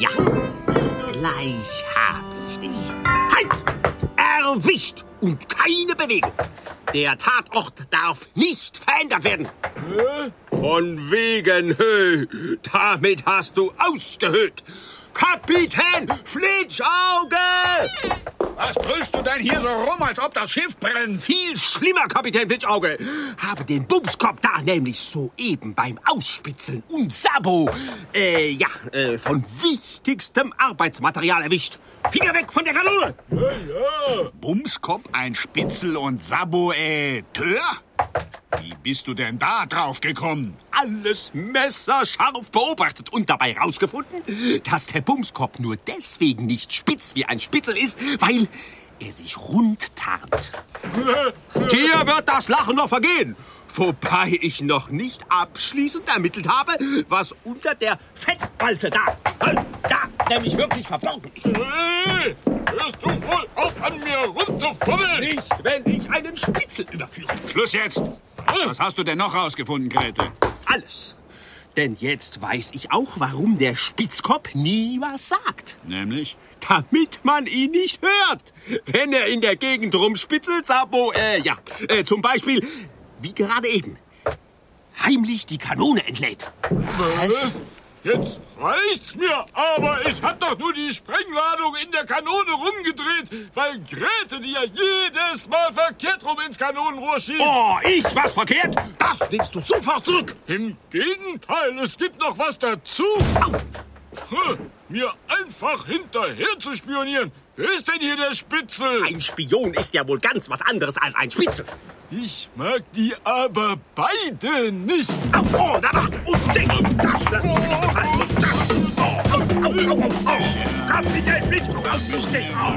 Ja, gleich hab ich dich. Halt! Erwischt! Und keine Bewegung. Der Tatort darf nicht verändert werden. Von wegen, damit hast du ausgehöhlt. Kapitän Flitschauge! Was brüllst du denn hier so rum, als ob das Schiff brennt? Viel schlimmer, Kapitän Flitschauge. Habe den Bumskopf da nämlich soeben beim Ausspitzeln und Sabo, von wichtigstem Arbeitsmaterial erwischt. Finger weg von der Kanone! Ja. Bumskopf, ein Spitzel und Sabo, Tör? Wie bist du denn da drauf gekommen? Alles messerscharf beobachtet und dabei rausgefunden, dass der Bumskopf nur deswegen nicht spitz wie ein Spitzel ist, weil er sich rund tarnt. Dir wird das Lachen noch vergehen. Wobei ich noch nicht abschließend ermittelt habe, was unter der Fettwalze da nämlich wirklich verborgen ist. Hey, hörst du wohl auf, an mir rumzufummeln? Nicht, wenn ich einen Spitzel überführe. Schluss jetzt. Was hast du denn noch rausgefunden, Grete? Alles. Denn jetzt weiß ich auch, warum der Spitzkopf nie was sagt. Nämlich? Damit man ihn nicht hört. Wenn er in der Gegend rumspitzelt, Sabo, zum Beispiel, wie gerade eben, heimlich die Kanone entlädt. Was? Jetzt reicht's mir, aber ich hab doch nur die Sprengladung in der Kanone rumgedreht, weil Grete die ja jedes Mal verkehrt rum ins Kanonenrohr schiebt. Oh, ich was verkehrt? Das nimmst du sofort zurück. Im Gegenteil, es gibt noch was dazu. Mir einfach hinterher zu spionieren. Wer ist denn hier der Spitzel? Ein Spion ist ja wohl ganz was anderes als ein Spitzel. Ich mag die aber beide nicht. Oh, da warte. Und das wird Kapitän Flitschauge aus dem Stich.